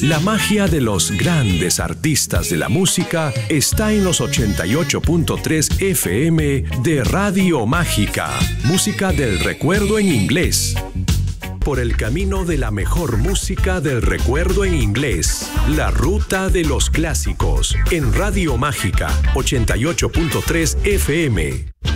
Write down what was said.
La magia de los grandes artistas de la música está en los 88.3 FM de Radio Mágica. Música del recuerdo en inglés. Por el camino de la mejor música del recuerdo en inglés. La ruta de los clásicos. En Radio Mágica 88.3 FM.